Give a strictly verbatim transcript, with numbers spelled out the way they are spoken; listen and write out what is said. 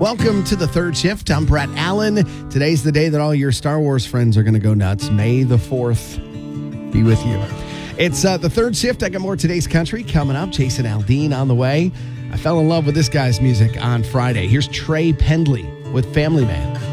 Welcome to the third shift. I'm Brett Allen. Today's the day that all your Star Wars friends are going to go nuts. May the fourth be with you. It's uh, the third shift. I got more Today's Country coming up. Jason Aldean on the way. I fell in love with this guy's music on Friday. Here's Trey Pendley with Family Man.